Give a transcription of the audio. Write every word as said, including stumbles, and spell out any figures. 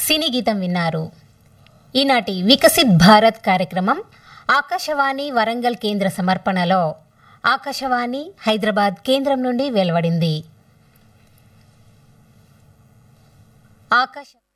సినీ గీతం విన్నారు. ఈనాటి వికసిత్ భారత్ కార్యక్రమం ఆకాశవాణి వరంగల్ కేంద్ర సమర్పణలో ఆకాశవాణి హైదరాబాద్ కేంద్రం నుండి వెలువడింది. ఆకాశ